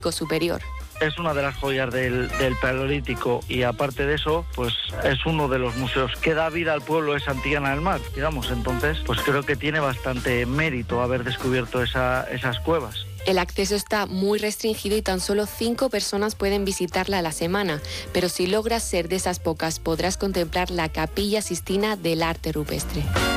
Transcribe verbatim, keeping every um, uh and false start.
superior. Es una de las joyas del, del Paleolítico y aparte de eso, pues es uno de los museos que da vida al pueblo de Santillana del Mar, digamos. Entonces, pues creo que tiene bastante mérito haber descubierto esa, esas cuevas. El acceso está muy restringido y tan solo cinco personas pueden visitarla a la semana, pero si logras ser de esas pocas podrás contemplar la Capilla Sistina del Arte Rupestre.